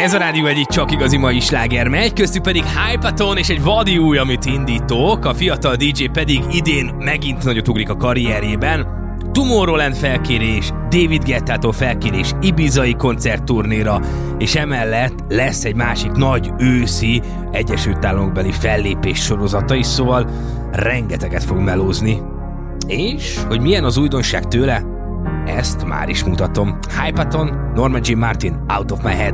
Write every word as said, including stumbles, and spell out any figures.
Ez a rádió egyik csak igazi mai sláger megy, köztük pedig Hypaton és egy vadi új, amit indítok, a fiatal dé dzsé pedig idén megint nagyot ugrik a karrierjében. Tomorrowland felkérés, David Guettától felkérés ibizai koncertturnéra, és emellett lesz egy másik nagy őszi Egyesült Államokbeli fellépés sorozata is, szóval rengeteget fog melózni. És, hogy milyen az újdonság tőle, ezt már is mutatom. Hypaton, Norma Jean Martin, Out of My Head.